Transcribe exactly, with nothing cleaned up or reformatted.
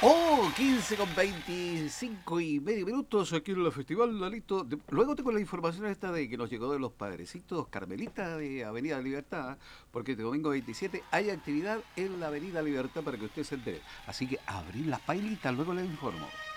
Oh, quince con veinticinco y medio minutos aquí en el Festival Lalito. De- Luego tengo la información esta de que nos llegó de los padrecitos Carmelita de Avenida Libertad, porque este domingo veintisiete hay actividad en la Avenida Libertad para que usted se entere. Así que abrir las pailitas, luego les informo.